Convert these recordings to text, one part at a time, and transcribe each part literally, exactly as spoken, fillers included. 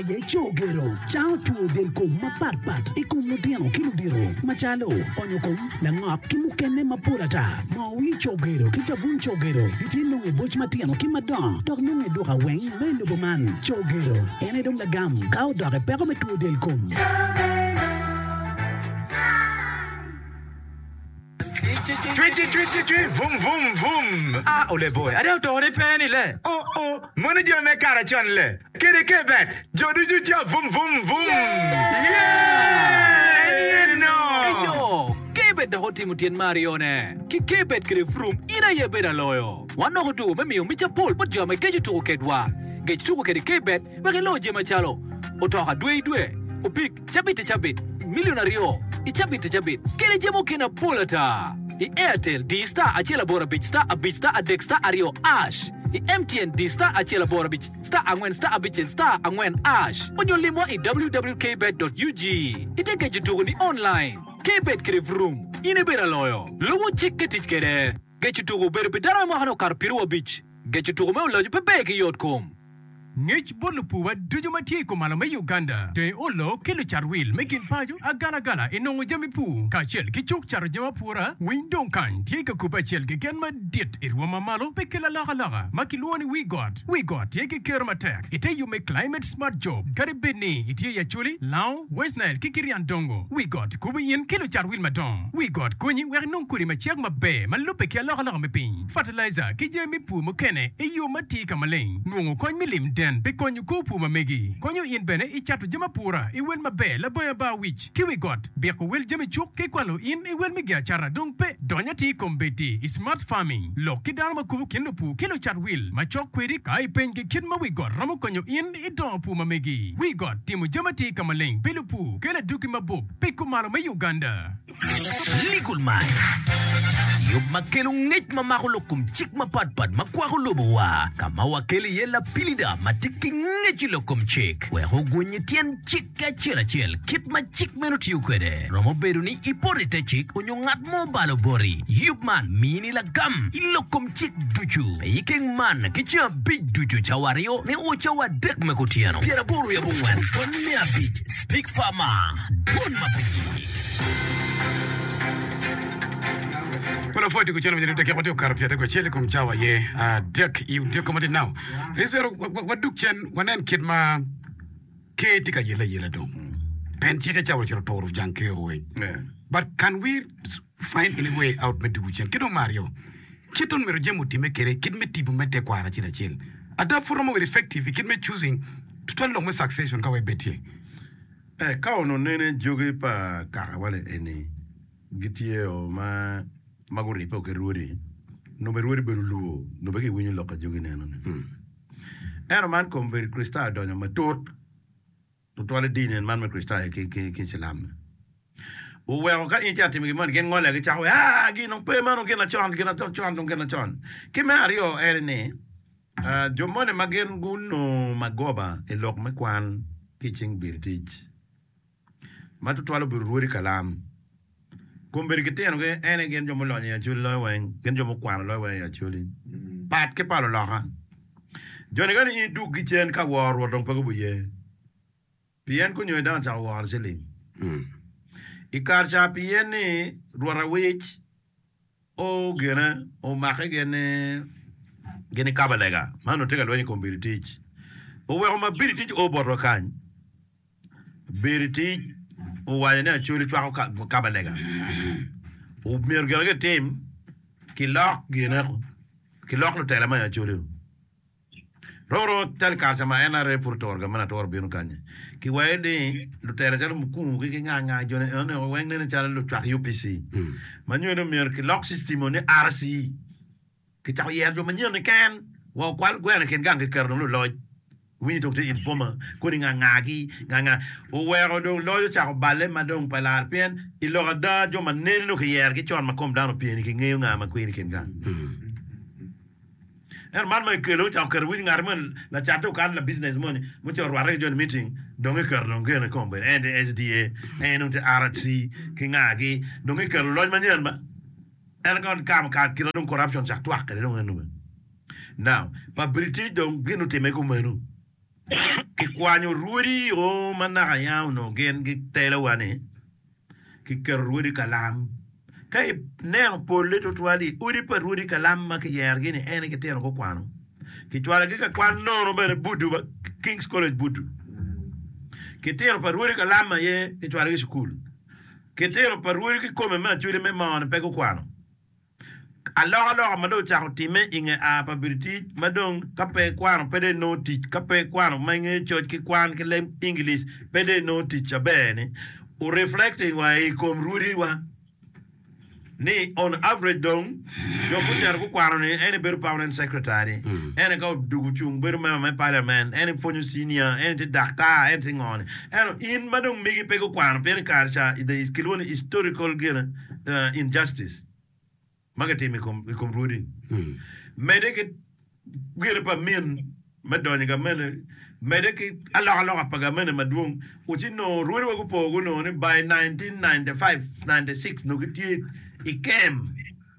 ye chogero chao tuo del kom maparpat e kom modiano kiludiro machalo onyo kom la ngap kimukene mapurata ma wi chogero kichavun chogero itino e boch matiano kimadon dog no e doga wen mendo boman chogero ene dong la gam kao dog e pero me tuo del kom twenty twenty-three, vroom, vroom, vroom. Ah, ole boy, I don't know penny le. Oh, oh, money dia me cara chan le. Kede kebet, jodu juja, vroom, vroom, vroom. Yeah! No! Yo, kebet da hoti mutien Mario ne. Ki kebet kre vroom, ina ye beda loyo. Wano hodu, me miyo micha pol, but jo me keju tuko kedwa. Keju tuko kede kebet, wake lo je machalo. Otoha dwe dwe, opik, chabit chabit, millionario. I chabit chabit, kede jemo kena polata. I Airtel D-Star achela bora beach star a beach star a deck star ario ash. I M T N D-Star achela bora beach star angwen star a beach star angwen ash. Onyo limo i w w w dot k bet dot u g. Ite keju tuko ni online. K-Bet kere vroom. Ine bera loyo. Lowo chik ketich kere. Keju tuko bere pedara mahano karpiruwa beach. Keju tuko me ulojo pepe ke yotkom. Ngech bolupu wa dujo matie ko malome Uganda. De olo kilo charwil mekin pajo agala gala enongo jami pu. Ka chel ki chok char jama pura. Windon kan tie ka kupa chel ke ken ma dit irwa mamalo pe ke la laga laga. Makiluani we got. We got tie ke kerma tek. Ite you make climate smart job. Karibini ite ya chuli. Lao West Nile kikiri andongo. We got kubi yin kilo charwil madon. We got kunyi wer non kuri ma chek ma be. Malupe ke laga laga me pin. Fertilizer ki jami pu mo kene. E yo mati kamaleng. Nungo kon milim den. Pe konyo kupu mamegi. Konyo in bene i chatu jama pura. I wel mabe la boya ba wich. Kiwi got. Beko wel jami chuk ke kwalo in i wel mega chara dung pe. Donya ti kombeti i smart farming. Lo kidara makubu kendo pu kilo chat wil. Ma chok kwiri ka i pengi kid ma we got. Ramo konyo in i don pu mamegi. We got timu jama ti kamaleng. Pelu pu. Kela duki mabub. Pe kumalo me Uganda. Ligul mai. Yub makelu ngit mamakulo kum chik mapatpat makwakulo buwa. Kama wakeli yela pilida matiki ngechilo kum chik. We hogunyi tien chik ka chela chel. Kit ma chik menuti ukwede. Romo beruni iporite chik unyongat mo balo bori. Yub man mini la gam. Ilo kum chik duchu. Peiking man kicha big duchu chawario. Ne uchawa dek mekutiano. Piera boru ya bungwan. Konmea beach. Speak farmer. Bon mapigi. Kuna fuati kuchana mjini dek ya watu karpia dek wachele kumchawa ye dek yu dek komati now. Rizero waduk chen wanen kid ma ke tika yela yela dong. Pen chike chawa chiro toru janke uwe. But can we find any way out me dugu chen? Kido Mario. Kiton mero jemu time kere kid me tipu me te kwa chila chil. Ada furoma we effective kid me choosing to tell long me succession kawe beti. Eh kao no nene joge pa karawale ene. Gitie o ma maguri pa ke ruori no me ruori beru luo no be ke winyo loka jogi neno ne era man kom ber krista donya matot to tole dinen man me krista ke ke ke selam o we ka inja timi man gen ngole ke chawo ah gi no pe man gen na chon gen na chon no gen na chon ke mario erne ah jo mone magen guno magoba e lok me kwan kitchen birtich matu tole ber ruori kalam Kumber kiteno ke ene gen jomo lonye ya chuli loy wen gen jomo kwano loy wen ya chuli pat ke palo loha joni gani i du gichen ka war wodong pago buye pien ko nyoy dan cha war seling i kar cha pien ni ruara wich o gena o mache gene gene kabalega mano tega loy kumber tich o we o ma bir tich o borro kan bir tich o wanya na chuli twa ka balega o mer gerge tem ki lok gena ki lok lo tele ma ya chuli roro tel karcha ma ena reporter ga mana tor binu kanye ki wede lo tele jalo muku ki nga nga jone one o wenge ne chala lo twa U P C manyo no mer ki lok system ne R C ki ta yer jo manyo ne kan wo kwal gwen ken gang ke kerno lo lo we don't informer kuni nga ngagi nga nga o wero do lo cha bale madong palar pen i lo da jo manene no ke yer ki chon makom dano pen ki ngeu nga ma kwini ken gang er man ma ke lo cha ker wi ngarmen la cha to kan la business money mo cho ware jo meeting donge ker no ngene kombe and S D A and on the R C ki ngagi donge ker lo manyen ma er kon kam ka ki do corruption cha twak ke do ngenu now pa British don genu te me ko menu ki kwanyo ruori o manaka yaw no gen ki tele wane ki ker ruori kalam kai nen polle to twali uri pa ruori kalam ma ki yer gini ene ki teno ko kwano ki twala ki ka kwan no no bere budu ba King's College budu ki teno pa ruori kalam ma ye ki twala ki school ki teno pa ruori ki kome ma chuli me ma on pe ko kwano alors alors mado chako time inge a pability madong kape kwano pede no teach kape kwano mange church ki kwan ki lem English pede no teach abene o reflecting wa e kom ruri wa ni on average dong jo puchar ku kwano ni any ber permanent secretary any go dugu chung ber ma ma parliament any fonyo senior any doctor anything on and in madong migi pe ku kwano per karsha the kilone historical gena uh, injustice magati mi kom mi kom rudi mede ke gere pa min madoni ga men mede ke ala ala pa ga men madung uchi no ruri wa ko go no ni by nineteen ninety-five ninety-six no giti ikem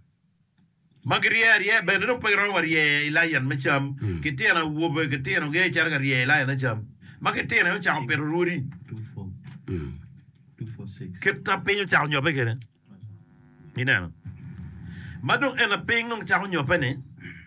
magrier ye ben no pa ro ye ilayan mecham kitiana wo be kitiana ge char ga ye ilayan cham magati na cha per ruri two four two four six kita pe cha nyo be kere ina madong ena ping nong cha nyo pe ne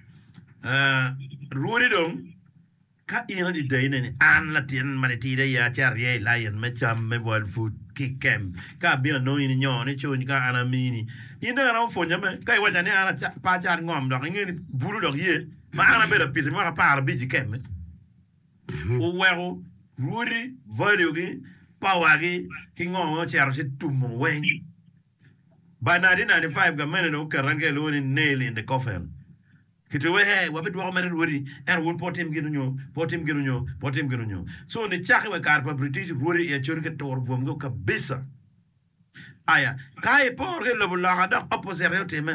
uh ruri dong ka ina di day ne an la tien maneti de ya char ye lion me cham me world food ki kem ka bi no ni nyo ni chun ka ana mini ina ra fo nyame kai wa jani ana pa cha ngom dok ngi buru dok ye ma ana be da pis ma pa ar bi ji kem o wero ruri value gi power gi ki ngom char si tumo wen by nineteen ninety-five ga men no karange lo ni nail in the coffin kitwe he wa be do ma ruri and won potem ginu nyo potem ginu nyo potem ginu nyo so ni chakhe wa karpa british ruri ya chori ke tor vom go kabisa aya kai por ke lo bulaga da opposite yo tema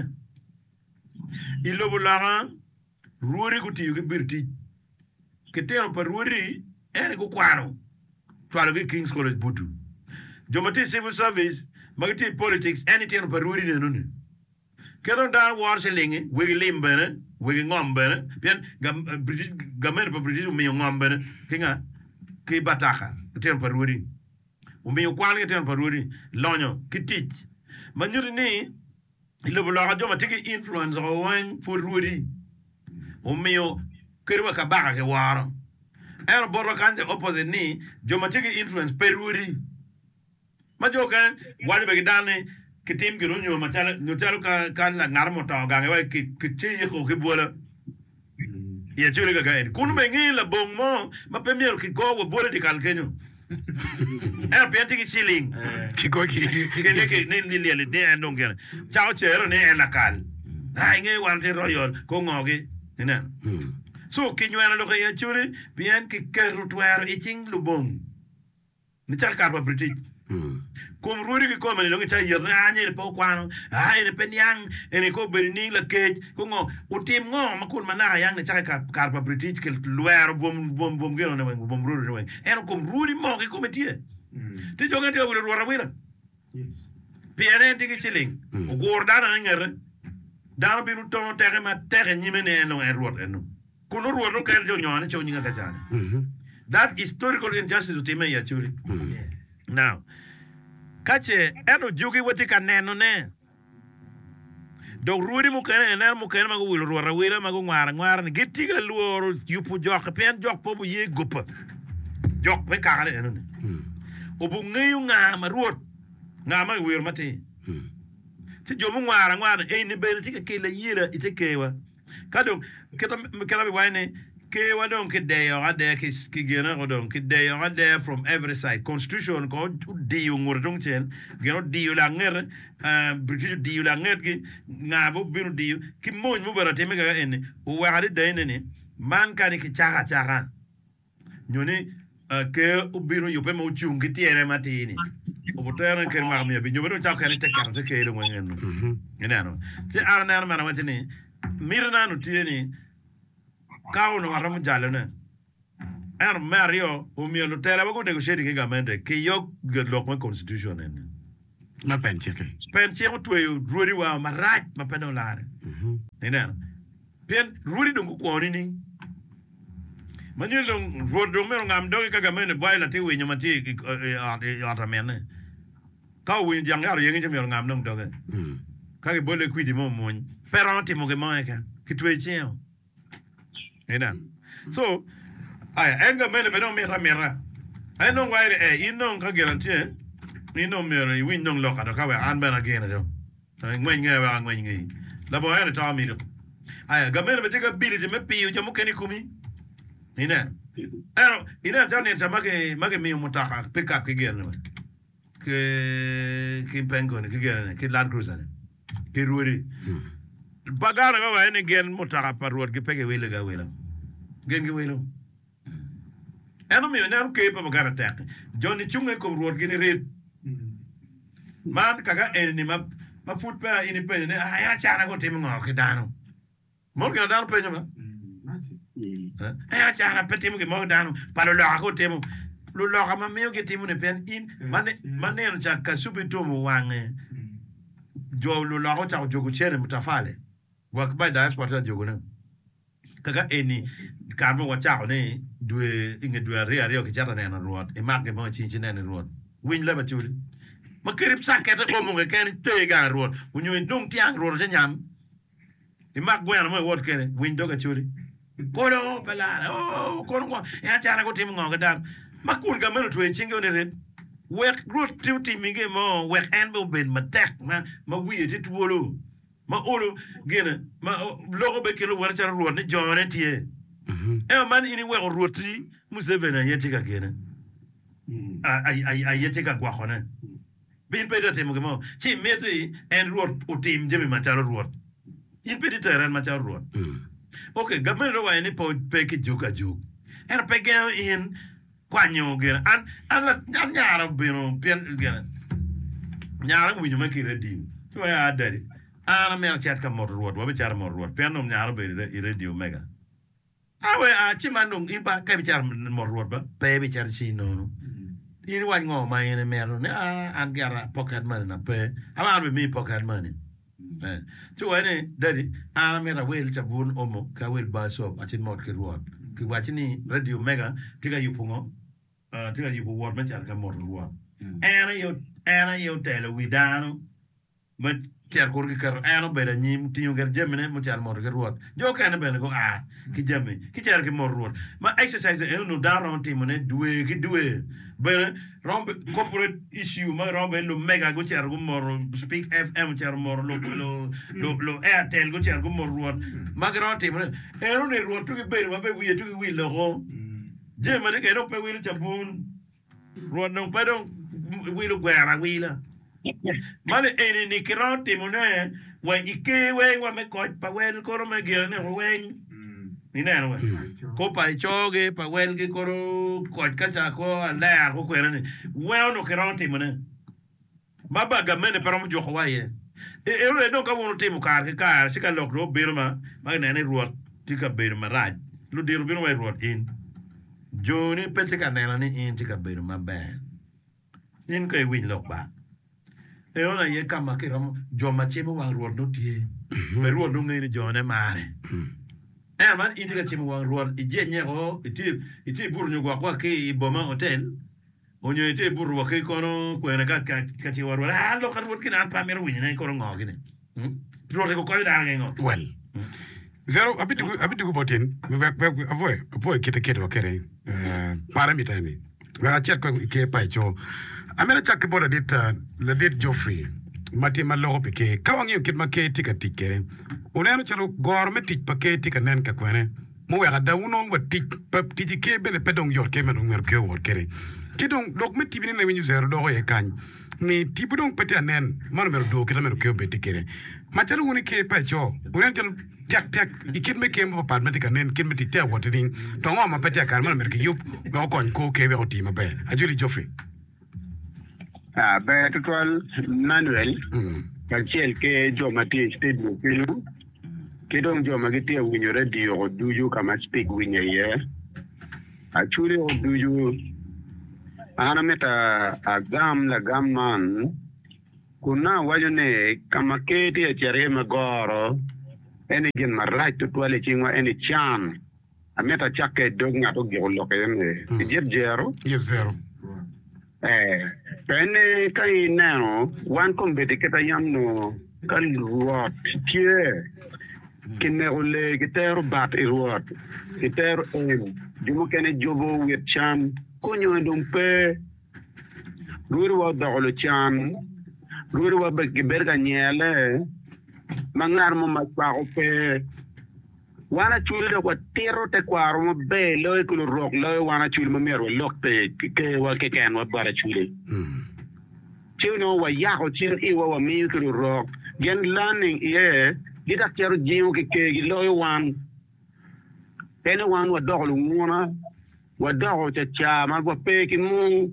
il lo bulaga ruri ko ti ke birti ke tero per ruri ene ko kwano twalo ke King's College butu jomati civil service magati politics anything per ruri ne nunu kedon dan war selingi wigi limbene wigi ngombene bien gam british gamer pa british mi ngombene kinga ki bataka ten per ruri o mi kwani ten per ruri lonyo kitich manjuri ni ile bula radio matiki influence o wan for ruri o mi kerwa ka baka ke waro ero borro kanje opposite ni jo matiki influence per ruri majo kan wali be dane kitim gi nyo matala nyotalo ka kan la ngarmo ta ga ngai ki ki chi ko ki bola ya chule ga ga kun me ngi la bong mo ma pe mier ki go bola di kal kenyo e pe anti ki siling ki ko ki ke ne ke ne ni le de andong gena chao chero ne en la kal ai ngai wan te royal ko ngogi ne so ki nyo ana lo ga ya chule bien ki keru twero iting lu bong ni cha ka pa british kom ruri ki kom ni lo cha yer na ni po kwano ai ne penyang ene ko berni la ke ko ngo utim ngo makun mana yang ne cha ka kar pa british ke luer bom bom bom gero ne bom ruri ne ene kom ruri mo ki kometie ti jonga te wuro wara wira yes piene ti ki siling o gorda na ngere dano binu to tere ma tere ni mene no en ruot enu kuno ruot ro kel jo nyone cho nyinga ka chane that historical injustice to me ya churi now kache eno jugi wati ka neno ne do ruri mu kene ne mu kene ma wilo ro rawira ma go ngara ngara ni gitti ga luoro yupu jok pen jok po bu ye gopa jok be ka ale eno ne obu ngiyu nga ma ruot nga ma wir mate ti jomu ngara ngara e ni be ti ka kele yira ite kewa kado keta keta be wane ke wadon ke de yo ade ki ki gena wadon ke de yo ade from every side constitution ko di yo ngordong chen geno di yo la nger uh british di yo la nger ki ngabo binu di yo ki moñ mu barate me ga en o waade de ne man kan ki chaga chaga nyoni ke u binu yo pe mo chung ki tiere matini o botera ke ma mi bi nyobo cha kan te kan te ke ro ngeno ngena no ti arna na ma matini mirna no tieni kao no maramu jalo ne er mario o mi lo tera ba ko negotiate ke gamende ke yo godlok ma constitution en ma penche ke penche ko to ruri wa maraj ma peno lare ina pen ruri dum ko ni ni Manilong road do mero ngam do ka gamene boy la ti winyo mati atamene. Ka win jang yar yengi jam yor ngam nong doge. Ka ke bole kwidi mo mon. Pero no ti mo ke mo ka. Ki twe cheo. Ena. So ay enga mene be no mera mera. Ay no wai e inong ka guarantee. Ino mero i win nong loka do ka we an bana gena do. Ngwen nge wa ngwen nge. La boy ene ta mi do. Ay gamene be te ka ability me piu jamu keni kumi. Ina. Ano, ina jani chamake make mi mutaka pick up kigerne. Ke ki pengo ne kigerne, ki Land Cruiser ne. Ki ruori. Bagara ga wa ne gen mutaka par ruor ki pege wele ga wela. Gen gi welo. Ano mi ne ke pa bagara tak. Johnny chunga ko ruor gi ne red. Man kaga eni ma ma foot pa ini pe ne ah era chana go timo ngo ke dano. Mo ga dano pe nyama. Eh cara petimu ke mo dano palo lo ko temu lo lo ma meo ke temu ne pen in mane mane no cha kasupito mo wange jo lo lo ko cha jogo chere mutafale wa ba diaspora jogo na kaga eni karmo wa cha ne due inge due ria ria ke cha na na ruot e ma ke mo chin chin na ruot win le ba chuli ma kerip saket o mo ke ken te ga ruot unyo ndong tiang ruot cha nyam e ma gwen mo wot ke win do ga chuli Kono pelana oh kono ko ya chana ko timu ngo gadar makun ga meno twe chingo ne red wek root tu timinge mo wek enbo ben matek ma ma wiye ti tuolo ma olo gena ma logo be kilo war chara ruot ne jone tie e man ini we roti musevena yeti ka gena ai ai ai yeti ka gwa khona bin pe timu ge mo chi meti en ruot o tim jemi ma chara ruot in pe teran ma chara ruot. Okay, government ro wa ni po pe ki joka jok. Er pe ge in kwanyo ge an an la nyara bino pen ge. Nyara wi nyuma ki ready. To ya dari. Ana me chat ka mor road, wa be char mor road. Pen no nyara be ready omega. Awe a chimandong in pa ka be char mor road ba. Pe be char chi no. In wa ngo ma ene mero ne an gara pocket money na pe. Ama be mi pocket money. Eh, tu ane dari ana mera wel chabun omo ka wel baso atin mod ke ruot ki watini radio mega tiga yupungo uh tiga yupu word machar ka mod ruot ana yo ana yo tele widano ma ter kor ki kar ana be nyim tinyo ger jemene mo char mod ke ruot jo kana be ko ah ki jemme ki ter ke mod ruot ma exercise e no daron timone duwe ki duwe be rombe corporate issue ma rombe lo mega go char go moro speak fm char moro lo lo lo lo airtel go char go moro ruot ma garanti mo e no ne ruot to be ma be wi to wi lo go je ma de ke no pe wi chabun ruot no pe don wi lo guerra wi la ma ne e ni garanti mo ne wa ike we wa me ko pa wel ko me gel ne we ni na no ko pa choge pa wel ke koro ko ka cha ko ala ko ko ne we no garanti mo ne baba ga mene pero mo jo hawaye e e re no ka mo timu kar ke kar sika lok ro birma ma ne ne ruot tika birma raj lu dir birma ruot in joni pete ka ne ni in tika birma ba in ko win lok ba e ona ye kama ke ro jo ma chemo wang ruot no tie me ruot no ngai ni jone mare eh man in tika chemo wang ruot i je nyego iti iti burnyo gwa kwa ke i boma hotel onyo ite buru wa ke kono ko ena ka ka ti war wala lo ka ruot kina pa mero wini ko ngo gine hm ruot ko ko da ngo well zero abitu abitu botin we we avoy avoy kete kete wa kere eh paramita ni wa chat ko ke pa cho amena chak boda dit le dit Joffrey mati malo pe ke kawangi kit ma ke tika tikere onero chalo gorme tik pa ke tika nen ka kwene mo wa da uno wa tik pa tiji ke bele pedong yor ke meno mer ke wor kere kidong lok me tibini na winyu zero do ye kan ni tibudong pete anen man mer do kita mer ke beti kere ma chalo woni ke pa cho unen chalo tak tak ikit me ke mo pa me tika nen kin me ti ta wotering to ngo ma pete kan man mer ke yup go kon ko ke be oti ma be ajuli Joffrey ah be total manuel kalchel ke jo mati stadium kilu kidong jo magiti winyo radio duju kama speak winyo ye actually duju ana meta agam la gamman kuna wajone kama keti ya chere magoro ene gen marai to twale chingwa ene chan a meta chakke dog ngato giro lokene je jero Yes, zero. eh pene kai nano wan kombete keta yamno kal ruot tie kinnerole kitero bat ruot kitero em jumo kene jobo wet cham konyo ndum pe luru wa dogolo cham luru wa berga nyele mangar mo makwa pe wana chuli do kwa tiro te kwaro mo be lo ko rok lo wana chuli mo mero lokte ke wa ke kan wa bara chuli chino wa ya ko chin i wa wa mi ko rok gen learning ye gida kero jiu ke ke lo wan ene wan wa doglo ngona wa dogo cha cha ma wa pe ki mu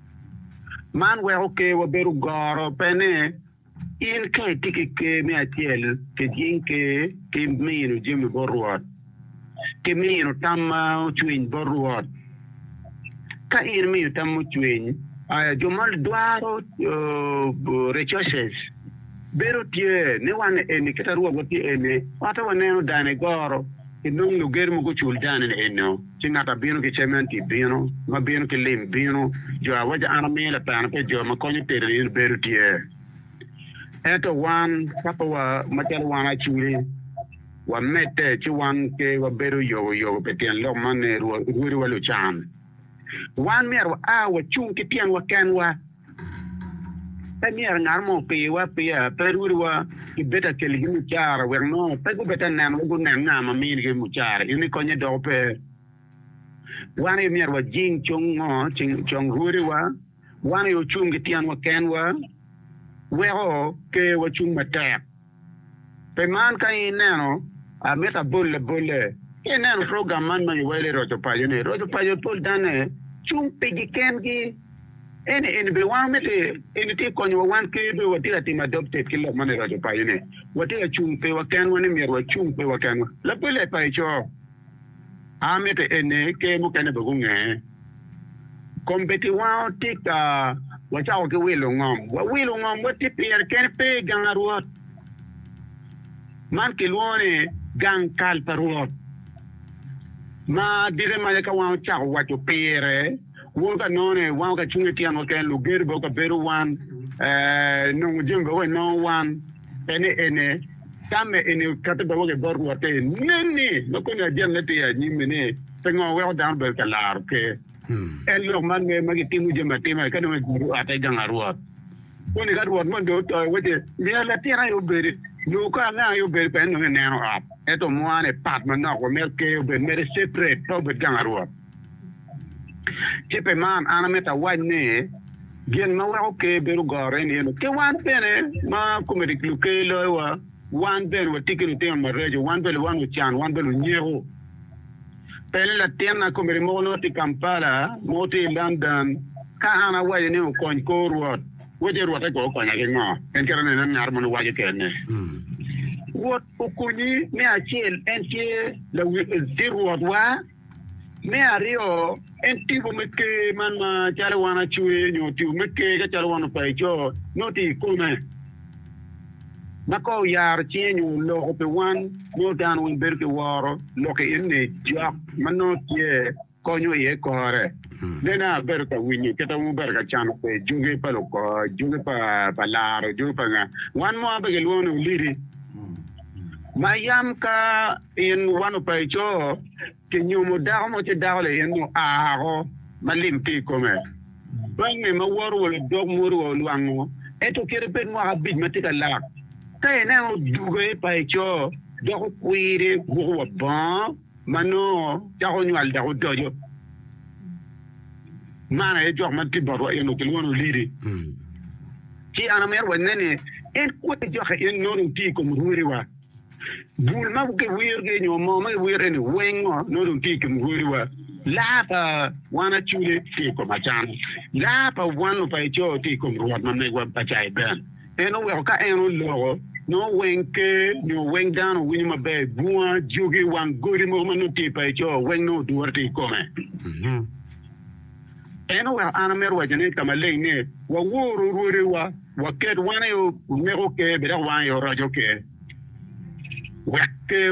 man wa okay wa beru goro pene in kai tiki ke me atiel ke jinke ke mino jimi borwat ke mino tamma chuin borwat ka in mino tamma chuin ay jomal duaro rechoches bero tie ne wan eni kita ruwa goti ene wata wane dane goro inung no germo go chul dane eno chingata bino ke cementi bino ma bino ke lim bino jo awaja anamela tan pe jo ma konyo tere bero tie eto wan papa wa matel wana chuli wa mete chi wan ke wa beru yo yo petien lo mane ru ru wa lu chan wan mer wa a wa chung ke tien wa ken wa pe mer ngar mo pe wa pe a peru wa ki beta ke li mu char wa no pe go beta nan go nan na ma mi ke mu char ini ko nye do pe wan e mer wa jing chung ngo ching chong ru wa wan yo chung ke tien wa ken wa wero ke wachung matak pe man kai neno a meta bolle bolle e neno program man man wele roto payo ne roto payo pol dane chung pegi kengi ene ene be wan mete ene ti konyo wan ke be wati ati adopted kilo man roto payo ne wati chung pe wa kan woni mer wa chung pe wa kan la pele pa cho a mete ene ke mo kene bugunge kompeti wa tika wachao ke wilo ngom wa wilo ngom wati per ken pe gangaruot man ke luone gang kal paruot ma dire ma ka wa chao wacho pere wo ka none wa ka chunge tian wa ken luger bo ka beru wan eh no jimbo we no wan ene ene tame ene kata bo ke bor wote neni no ko na jenne te ya ni mene tengo we down be kalar ke el lo man me magi timu jema tema kana me guru ata gangaruat koni garuat man do to wete le la tira yo beri no ka na yo beri pen no neno ap eto moane pat man na ko merke yo be mere sepre to be gangaruat chepe man ana meta wane gen ma wa ke beru gore ni no ke wan pene ma ko me diklu ke lo wa wan ben wa tikinu te ma rejo wan bel wan chan wan bel nyero pele la tienda come rimono ti Kampala moti London ka ana waje ne ko ko ruot waje ruot ko ko nya ngo en kera ne nyar mo waje kene wot okuni me achiel en tie la ruot wa me ario en tipo me ke man ma chale wana chue nyo ti me ke ga chale wana pa cho no ti come mako yar chenyu lo ko pe wan no dan won berke waro lo ke enne jak mano tie konyo ye kore nena berka winyi keta mu berka chan pe junge pa lo ko junge pa palar junge pa nga wan mo abege lo no liri mayam ka in wano pa cho ke nyumo da mo che da le no aro malim ti come bangi ma woro wala dog muru wala wango eto kere pe mo habit matika la kaya na dugo pa cho do kuire go ba mano ta ko nyal da ko dojo mana e jo man ti baro e no kelwono liri ci ana mer wonene en ko ti jo en no ti ko muri wa bul ma ke wirge nyo mo ma wire ni wengo no ti ko muri wa la pa wana chule ti ko machan la pa wanu pa cho ti ko ruwa man ne wa pa chai ben eno we ka eno lo no wenke no weng down wini ma be bua jogi wan gori mo manu ti pa cho weng no duarte come mhm eno wa ana mer wa jene kama le ne wa wuru ruri wa wa ket wana yo mero ke be da wa yo rajo ke wa ke